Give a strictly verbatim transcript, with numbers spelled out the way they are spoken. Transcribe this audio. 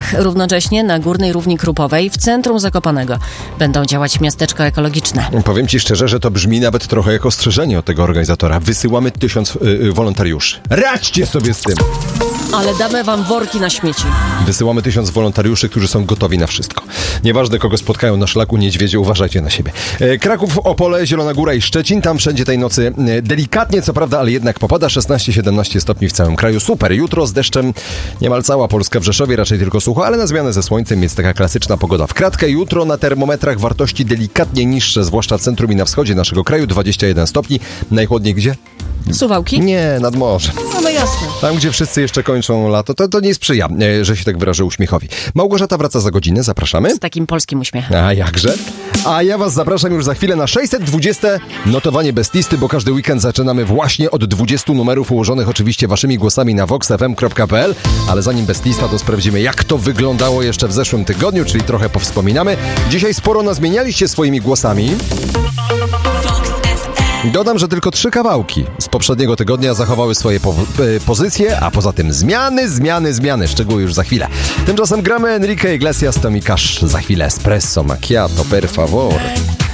Równocześnie na Górnej Równi Krupowej w centrum Zakopanego będą działać miasteczka ekologiczne. Powiem Ci szczerze, że to brzmi nawet trochę jak ostrzeżenie od tego organizatora. Wysyłamy tysiąc yy, wolontariuszy. Radźcie sobie z tym! Ale damy wam worki na śmieci. Wysyłamy tysiąc wolontariuszy, którzy są gotowi na wszystko. Nieważne, kogo spotkają na szlaku niedźwiedzie, uważajcie na siebie. E, Kraków, Opole, Zielona Góra i Szczecin. Tam wszędzie tej nocy e, delikatnie, co prawda, ale jednak popada. szesnaście siedemnaście stopni w całym kraju. Super. Jutro z deszczem niemal cała Polska, w Rzeszowie raczej tylko sucho, ale na zmianę ze słońcem, więc taka klasyczna pogoda. W kratkę jutro na termometrach wartości delikatnie niższe, zwłaszcza w centrum i na wschodzie naszego kraju. dwadzieścia jeden stopni. Najchłodniej gdzie? Suwałki? Nie, nad morzem. No, no jasne. Tam, gdzie wszyscy jeszcze kończą lato, to, to nie sprzyja, e, że się tak wyrażę, uśmiechowi. Małgorzata wraca za godzinę, zapraszamy. Z takim polskim uśmiechem. A jakże? A ja was zapraszam już za chwilę na sześćset dwadzieścia notowanie bez listy, bo każdy weekend zaczynamy właśnie od dwudziestu numerów ułożonych oczywiście waszymi głosami na vox f m kropka p l, ale zanim bez lista, to sprawdzimy, jak to wyglądało jeszcze w zeszłym tygodniu, czyli trochę powspominamy. Dzisiaj sporo nazmienialiście swoimi głosami. Dodam, że tylko trzy kawałki z poprzedniego tygodnia zachowały swoje po- pozycje, a poza tym zmiany, zmiany, zmiany. Szczegóły już za chwilę. Tymczasem gramy Enrique Iglesias, Tommy Cash. Za chwilę espresso, macchiato, per favor.